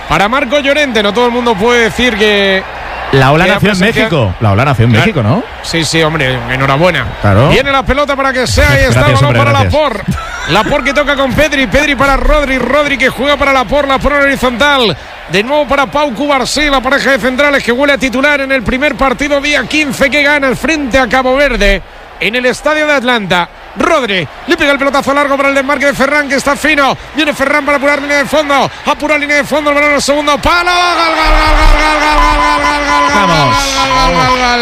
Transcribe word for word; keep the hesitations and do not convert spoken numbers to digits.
para Marco Llorente. No todo el mundo puede decir que... La Ola nació en México. La Ola nació en claro. México, ¿no? Sí, sí, hombre, enhorabuena. Claro. Viene la pelota para que sea y está el balón para Laporte. Laporte que toca con Pedri, Pedri para Rodri, Rodri que juega para Laporte, Laporte en horizontal. De nuevo para Pau Cubarsí, la pareja de centrales que huele a titular en el primer partido día quince que gana el frente a Cabo Verde en el estadio de Atlanta. Rodri le pega el pelotazo largo para el desmarque de Ferran, que está fino. Viene Ferran para apurar línea de fondo. Apura línea de fondo, el balón al segundo palo. ¡Gol, gol, gol, gol, gol, gol, gol, gol, gol, gol, gol, gol, gol, gol, gol, gol!